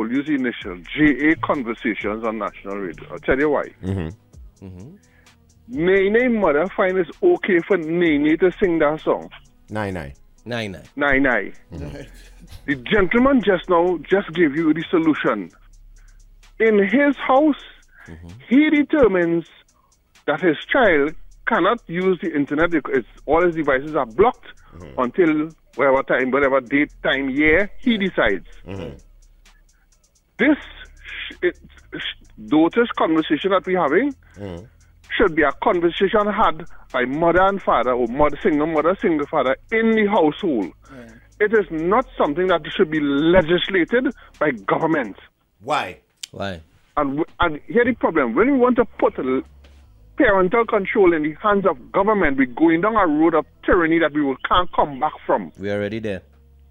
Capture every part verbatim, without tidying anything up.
I'll use the initial J A Conversations on National Radio. I'll tell you why. Mm-hmm. Mm-hmm. Nene mother find it's okay for Nene to sing that song. Nine nine. Nine nine. Nine nine. Mm-hmm. The gentleman just now just gave you the solution. In his house, mm-hmm. he determines that his child cannot use the internet because all his devices are blocked mm-hmm. until whatever time, whatever date, time, year, he decides. Mm-hmm. This it, daughter's conversation that we're having mm-hmm. should be a conversation had by mother and father, or mother, single mother, single father in the household. Mm-hmm. It is not something that should be legislated by government. Why? Why? And, and here's the problem. When we want to put a parental control in the hands of government, we're going down a road of tyranny that we will, can't come back from. We're already there.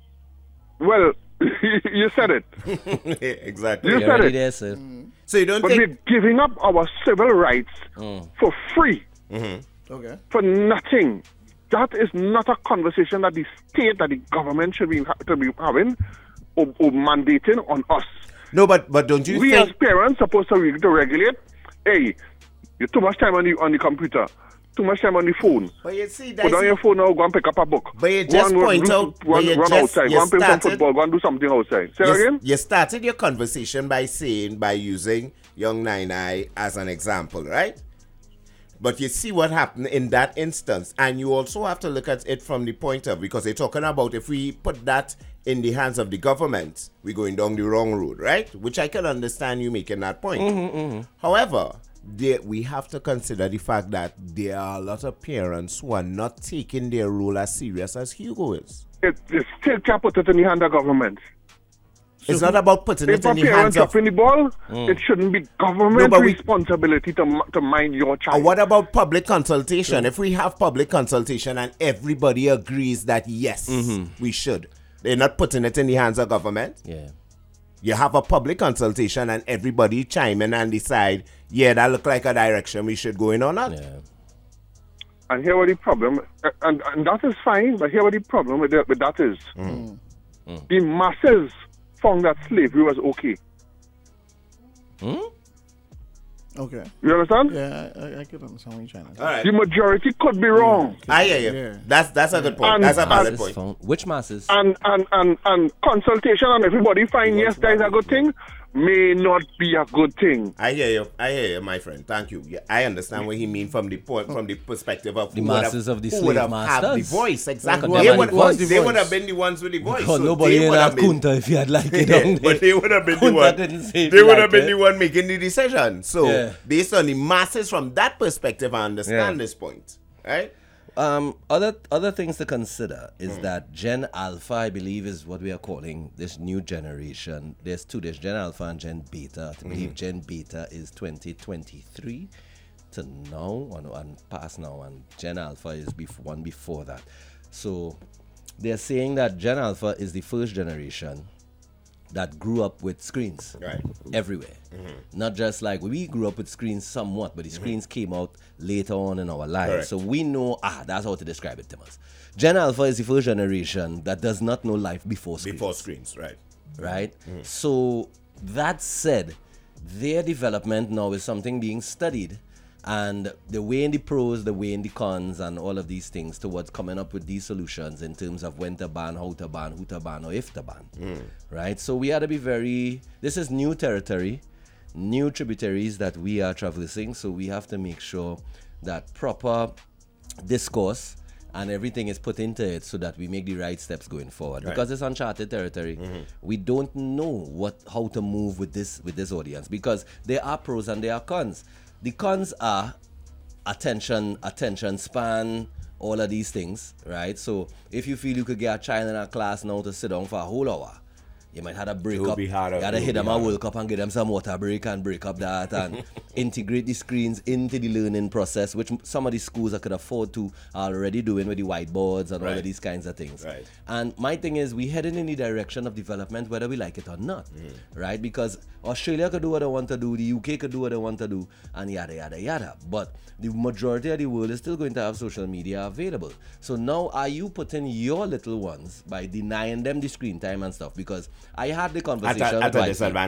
Well, you said it. Exactly. You We're said already it. there, sir. Mm. So you don't but think... we're giving up our civil rights mm. for free. Mm-hmm. Okay. For nothing. That is not a conversation that the state, that the government should be, to be having or, or mandating on us. No, but but don't you we think... as parents supposed to, re- to regulate, hey, you too much time on the on the computer, too much time on the phone. But you see, put down your phone now, go and pick up a book. But you go just and point run, out... Run, you run just, outside, you go and play some started, football, go and do something outside. Say you, again? You started your conversation by saying, by using young Nine Eye as an example, right? But you see what happened in that instance. And you also have to look at it from the point of, because they're talking about if we put that in the hands of the government, we're going down the wrong road, right? Which I can understand you making that point. Mm-hmm, mm-hmm. However, there, we have to consider the fact that there are a lot of parents who are not taking their role as serious as Hugo is. It, it still can't put it in the hand of government. It's not about putting if it in the hands of... If a parent dropping the ball, mm. it shouldn't be government no, responsibility we... to, to mind your child. And what about public consultation? Yeah. If we have public consultation and everybody agrees that yes, mm-hmm. we should, they're not putting it in the hands of government. Yeah. You have a public consultation and everybody chime in and decide, yeah, that look like a direction we should go in or not. Yeah. And here what the problem, and, and that is fine, but here what the problem with, the, with that is, mm. Mm. the masses found that slavery was okay. Hmm? Okay. You understand? Yeah, I, I could understand what you're trying to say. All right. The majority could be wrong. Yeah. I hear you. Yeah. That's that's a good point. And, that's a valid point. Found, which masses? And, and, and, and consultation and everybody find yes, that is a good thing, may not be a good thing. I hear you. I hear you, my friend. Thank you. Yeah, I understand what he means from the point, from the perspective of the who masses have, of the who slave would have masters. had the voice. Exactly. They, They, would, would, voice. they The would have voice. been the ones with the voice. Because so nobody in that Kunta if you had like it down there. But they would have been Kunta the one. didn't say They would like have been it. the one making the decision. So Yeah. based on the masses from that perspective, I understand Yeah. this point. Right? Um, other other things to consider is Mm. that Gen Alpha, I believe, is what we are calling this new generation. There's two, there's Gen Alpha and Gen Beta. I believe Mm. Gen Beta is twenty twenty-three to now, and, and past now, and Gen Alpha is bef- one before that. So they're saying that Gen Alpha is the first generation that grew up with screens Right. everywhere. Mm-hmm. Not just like we grew up with screens somewhat, but the mm-hmm. screens came out later on in our lives. Correct. So we know, ah, that's how to describe it, Timmons. Gen Alpha is the first generation that does not know life before screens. Before screens, right. Right? Mm-hmm. So that said, their development now is something being studied. And the way in the pros, the way in the cons, and all of these things towards coming up with these solutions in terms of when to ban, how to ban, who to ban, or if to ban. Mm. Right? So we had to be very... This is new territory, new tributaries that we are traversing. So we have to make sure that proper discourse and everything is put into it so that we make the right steps going forward. Right. Because it's uncharted territory. Mm-hmm. We don't know what how to move with this with this audience because there are pros and there are cons. The cons are attention, attention span, all of these things, right? So if you feel you could get a child in a class now to sit down for a whole hour, you might have to break It will up. be harder. You have to It will hit be them a harder. World Cup and give them some water break and break up that and integrate the screens into the learning process, which some of the schools that could afford to are already doing with the whiteboards and all Right. of these kinds of things. Right. And my thing is, we heading in the direction of development, whether we like it or not, Mm. right? Because Australia could do what they want to do, the U K could do what they want to do, and yada, yada, yada. But the majority of the world is still going to have social media available. So now are you putting your little ones by denying them the screen time and stuff? Because I had the conversation At a, at with a Wifey. disadvantage.